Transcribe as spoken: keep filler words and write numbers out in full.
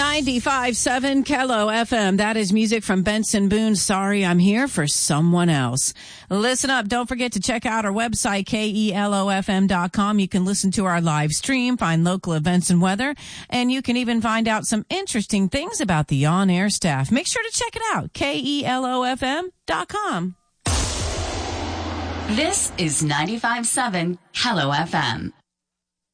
ninety-five point seven Kello F M. That is music from Benson Boone. Sorry, I'm here for someone else. Listen up. Don't forget to check out our website, K E L O F M dot com. You can listen to our live stream, find local events and weather, and you can even find out some interesting things about the on-air staff. Make sure to check it out, K E L O F M dot com. This is ninety-five point seven Kello F M.